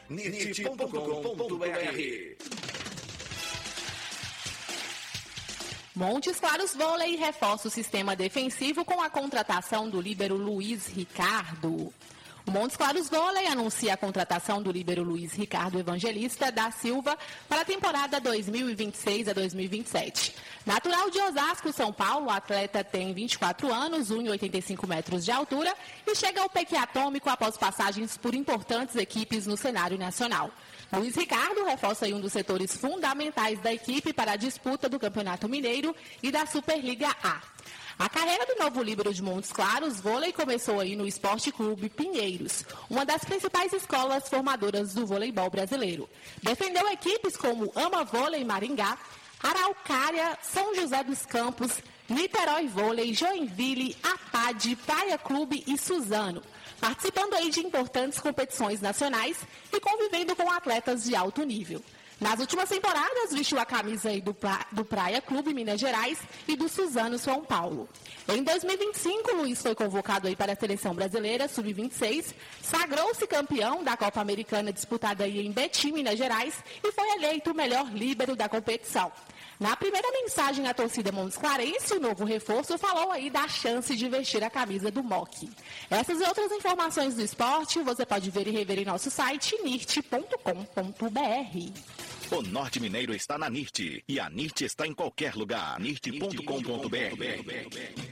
Montes Claros Vôlei reforça o sistema defensivo com a contratação do líbero Luiz Ricardo. O Montes Claros Vôlei anuncia a contratação do líbero Luiz Ricardo Evangelista da Silva para a temporada 2026 a 2027. Natural de Osasco, São Paulo, o atleta tem 24 anos, 1,85 metros de altura e chega ao peque atômico após passagens por importantes equipes no cenário nacional. Luiz Ricardo reforça aí um dos setores fundamentais da equipe para a disputa do Campeonato Mineiro e da Superliga A. A carreira do novo líbero de Montes Claros Vôlei começou aí no Esporte Clube Pinheiros, uma das principais escolas formadoras do voleibol brasileiro. Defendeu equipes como Ama Vôlei Maringá, Araucária, São José dos Campos, Niterói Vôlei, Joinville, APAD, Praia Clube e Suzano, participando aí de importantes competições nacionais e convivendo com atletas de alto nível. Nas últimas temporadas, vestiu a camisa aí do Praia Clube Minas Gerais e do Suzano São Paulo. Em 2025, Luiz foi convocado aí para a Seleção Brasileira Sub-26, sagrou-se campeão da Copa Americana disputada aí em Betim, Minas Gerais, e foi eleito o melhor líbero da competição. Na primeira mensagem à torcida Montes Clarense, o novo reforço falou aí da chance de vestir a camisa do MOC. Essas e outras informações do esporte você pode ver e rever em nosso site nirt.com.br. O Norte Mineiro está na NIRT e a NIRT está em qualquer lugar. NIRT.com.br